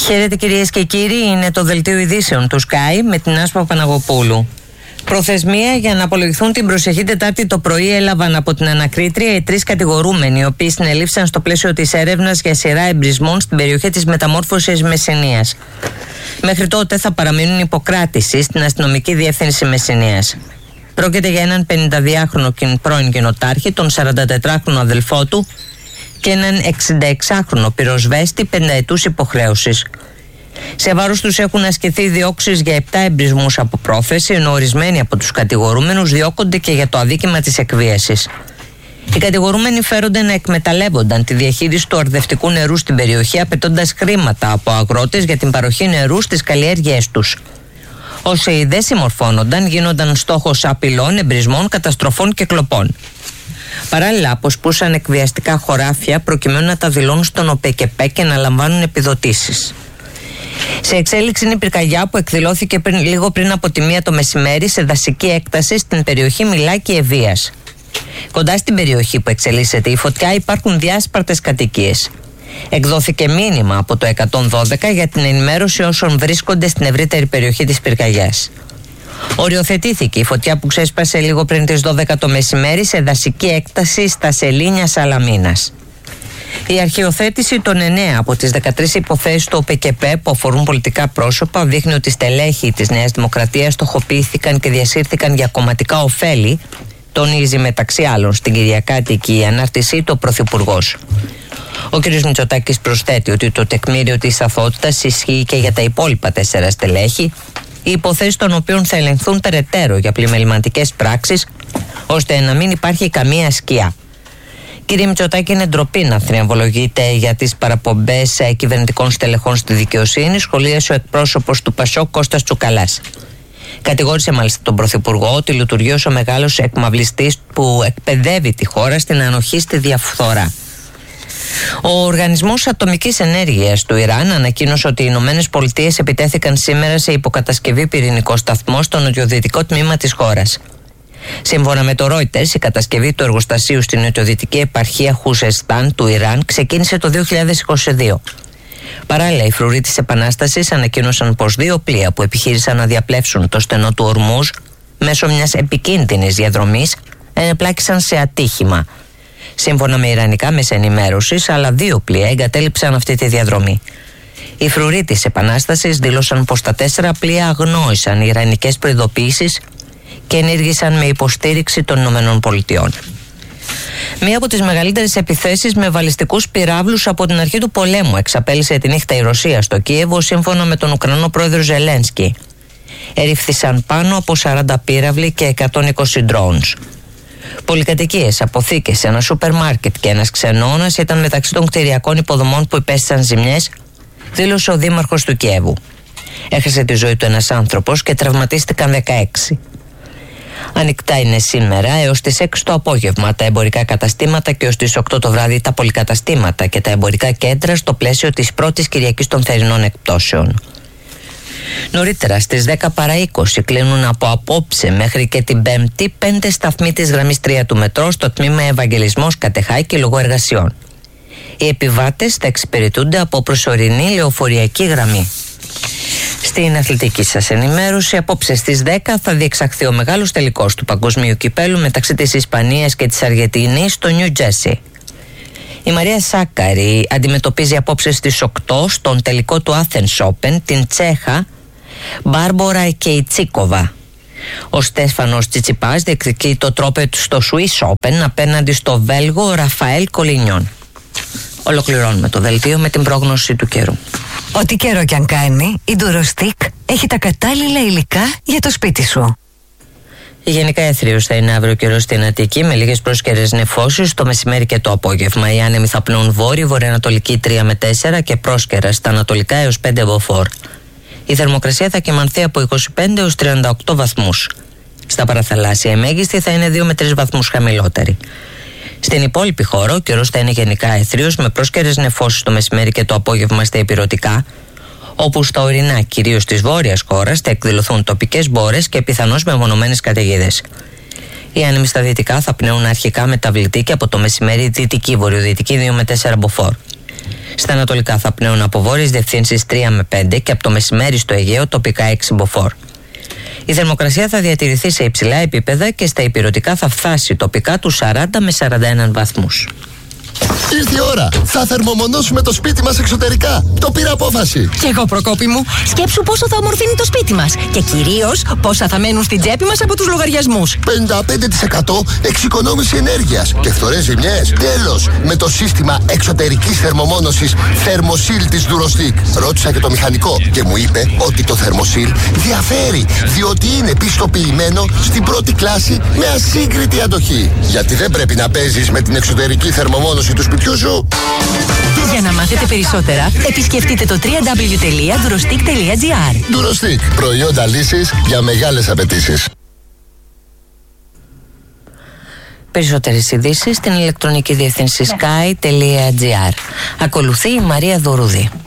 Χαίρετε κυρίες και κύριοι, είναι το δελτίο ειδήσεων του Sky με την Άσπα Παναγοπούλου. Προθεσμία για να απολογηθούν την προσεχή Τετάρτη το πρωί έλαβαν από την ανακρίτρια οι 3 κατηγορούμενοι, οι οποίοι συνελήφθησαν στο πλαίσιο της έρευνας για σειρά εμπρισμών στην περιοχή της Μεταμόρφωσης Μεσσηνίας. Μέχρι τότε θα παραμείνουν υποκράτηση στην αστυνομική διεύθυνση Μεσσηνίας. Πρόκειται για έναν 52χρονο πρώην κοινοτάρχη, τον 44χρονο αδελφό του και έναν 66χρονο πυροσβέστη πενταετούς υποχρέωσης. Σε βάρος τους έχουν ασκηθεί διώξεις για 7 εμπρισμούς από πρόθεση, ενώ ορισμένοι από τους κατηγορούμενους διώκονται και για το αδίκημα της εκβίασης. Οι κατηγορούμενοι φέρονται να εκμεταλλεύονταν τη διαχείριση του αρδευτικού νερού στην περιοχή, απαιτώντας χρήματα από αγρότες για την παροχή νερού στις καλλιέργειές τους. Όσοι δεν συμμορφώνονταν γίνονταν στόχος απειλών, εμπρισμών, καταστροφών και κλοπών. Παράλληλα, αποσπούσαν εκβιαστικά χωράφια προκειμένου να τα δηλώνουν στον ΟΠΕΚΕΠΕ και να λαμβάνουν επιδοτήσεις. Σε εξέλιξη είναι η πυρκαγιά που εκδηλώθηκε λίγο πριν από τη 1 το μεσημέρι σε δασική έκταση στην περιοχή Μιλάκη Ευβίας. Κοντά στην περιοχή που εξελίσσεται η φωτιά υπάρχουν διάσπαρτες κατοικίες. Εκδόθηκε μήνυμα από το 112 για την ενημέρωση όσων βρίσκονται στην ευρύτερη περιοχή της πυρκαγιάς. Οριοθετήθηκε η φωτιά που ξέσπασε λίγο πριν τις 12 το μεσημέρι σε δασική έκταση στα Σελήνια Σαλαμίνας. Η αρχαιοθέτηση των 9 από τις 13 υποθέσεις του ΟΠΕΚΕΠΕ που αφορούν πολιτικά πρόσωπα δείχνει ότι στελέχοι της Νέας Δημοκρατίας στοχοποιήθηκαν και διασύρθηκαν για κομματικά ωφέλη, τονίζει μεταξύ άλλων στην Κυριακάτικη ανάρτησή του ο Πρωθυπουργός. Ο κ. Μητσοτάκης προσθέτει ότι το τεκμήριο της αθωότητας ισχύει και για τα υπόλοιπα 4 στελέχη, οι υποθέσεις των οποίων θα ελεγχθούν περαιτέρω για πλημεληματικές πράξεις, ώστε να μην υπάρχει καμία σκιά. Κύριε Μητσοτάκη, είναι ντροπή να θριαμβολογείτε για τις παραπομπές κυβερνητικών στελεχών στη δικαιοσύνη, σχολίασε ο εκπρόσωπος του ΠΑΣΟΚ Κώστας Τσουκαλάς. Κατηγόρησε μάλιστα τον Πρωθυπουργό ότι λειτουργεί ως ο μεγάλος εκμαυλιστής που εκπαιδεύει τη χώρα στην ανοχή στη διαφθορά. Ο Οργανισμός Ατομικής Ενέργειας του Ιράν ανακοίνωσε ότι οι Ηνωμένες Πολιτείες επιτέθηκαν σήμερα σε υποκατασκευή πυρηνικό σταθμό στο νοτιοδυτικό τμήμα της χώρας. Σύμφωνα με το Reuters, η κατασκευή του εργοστασίου στην νοτιοδυτική επαρχία Χουζεστάν του Ιράν ξεκίνησε το 2022. Παράλληλα, οι φρουροί της Επανάστασης ανακοίνωσαν πως 2 πλοία που επιχείρησαν να διαπλέψουν το στενό του Ορμούζ μέσω μιας επικίνδυνης διαδρομής ενεπλάκησαν σε ατύχημα. Σύμφωνα με ιρανικά μέσα ενημέρωσης, άλλα 2 πλοία εγκατέλειψαν αυτή τη διαδρομή. Οι φρουροί της Επανάστασης δήλωσαν πως τα 4 πλοία αγνόησαν ιρανικές προειδοποιήσεις και ενήργησαν με υποστήριξη των ΗΠΑ. Μία από τις μεγαλύτερες επιθέσεις με βαλιστικούς πυράβλους από την αρχή του πολέμου εξαπέλυσε τη νύχτα η Ρωσία στο Κίεβο, σύμφωνα με τον Ουκρανό πρόεδρο Ζελένσκι. Ερήφθησαν πάνω από 40 πύραυλοι και 120 drones. Πολυκατοικίες, αποθήκες, ένα σούπερ μάρκετ και ένας ξενώνας ήταν μεταξύ των κτηριακών υποδομών που υπέστησαν ζημιές, δήλωσε ο δήμαρχος του Κιέβου. Έχασε τη ζωή του ένας άνθρωπος και τραυματίστηκαν 16. Ανοιχτά είναι σήμερα έως τις 6 το απόγευμα τα εμπορικά καταστήματα και έως τις 8 το βράδυ τα πολυκαταστήματα και τα εμπορικά κέντρα στο πλαίσιο της πρώτης Κυριακής των θερινών εκπτώσεων. Νωρίτερα στις 10 παρά 20 κλείνουν από απόψε μέχρι και την Πέμπτη 5 σταθμοί της γραμμής 3 του μετρό στο τμήμα Ευαγγελισμός Κατεχάκη λόγω εργασιών. Οι επιβάτες θα εξυπηρετούνται από προσωρινή λεωφοριακή γραμμή. Στην αθλητική σας ενημέρωση, απόψε στις 10 θα διεξαχθεί ο μεγάλος τελικός του Παγκοσμίου Κυπέλλου μεταξύ της Ισπανίας και της Αργεντινής στο Νιου Τζέρσι. Η Μαρία Σάκαρη αντιμετωπίζει απόψε στις 8 στον τελικό του Athens Open την Τσέχα Μπάρμπορα Κεϊτσίκοβα. Ο Στέφανος Τσιτσιπάς διεκδικεί το τρόπαιο του στο Swiss Open απέναντι στο Βέλγο Ραφαέλ Κολινιόν. Ολοκληρώνουμε το δελτίο με την πρόγνωση του καιρού. Ό,τι καιρό κι αν κάνει, η Durostick έχει τα κατάλληλα υλικά για το σπίτι σου. Γενικά έθριος θα είναι αύριο καιρός στην Αττική με λίγες πρόσκαιρες νεφώσεις το μεσημέρι και το απόγευμα. Οι άνεμοι θα πνέουν βόρειο-βορειοανατολική 3 με 4 και πρόσκαιρα στα ανατολικά έως 5 μποφόρ. Η θερμοκρασία θα κυμανθεί από 25 έως 38 βαθμούς. Στα παραθαλάσσια η μέγιστη θα είναι 2 με 3 βαθμούς χαμηλότερη. Στην υπόλοιπη χώρα ο καιρός θα είναι γενικά έθριος με πρόσκαιρες νεφώσεις το μεσημέρι και το απόγευμα στα ηπειρωτικά, όπου στα ορεινά κυρίως της βόρειας χώρας θα εκδηλωθούν τοπικές μπόρες και πιθανώς μεμονωμένες καταιγίδες. Οι άνεμοι στα δυτικά θα πνέουν αρχικά μεταβλητή και από το μεσημέρι δυτική βορειοδυτική 2 με 4 μποφόρ. Στα ανατολικά θα πνέουν από βόρειες διευθύνσεις 3 με 5 και από το μεσημέρι στο Αιγαίο τοπικά 6 μποφόρ. Η θερμοκρασία θα διατηρηθεί σε υψηλά επίπεδα και στα ηπειρωτικά θα φτάσει τοπικά τους 40 με 41 βαθμούς. Ήρθε η ώρα! Θα θερμομονώσουμε το σπίτι μας εξωτερικά. Το πήρα απόφαση. Κι εγώ, Προκόπη μου. Σκέψου πόσο θα ομορφύνει το σπίτι μας. Και κυρίως πόσα θα μένουν στην τσέπη μας από τους λογαριασμούς. 55% εξοικονόμηση ενέργειας και φθορές ζημιές. Τέλος! Με το σύστημα εξωτερικής θερμομόνωσης Thermosil της Durostic. Ρώτησα και το μηχανικό και μου είπε ότι το Thermosil διαφέρει, διότι είναι πιστοποιημένο στην πρώτη κλάση με ασύγκριτη αντοχή. Γιατί δεν πρέπει να παίζεις με την εξωτερική θερμομόνωση του σπιτιού σου. Για να μάθετε περισσότερα, επισκεφτείτε το www.durostic.gr. Durostic. Προϊόντα λύσης για μεγάλες απαιτήσεις. Περισσότερες ειδήσεις στην ηλεκτρονική διεύθυνση sky.gr. Ακολουθεί η Μαρία Δωρούδη.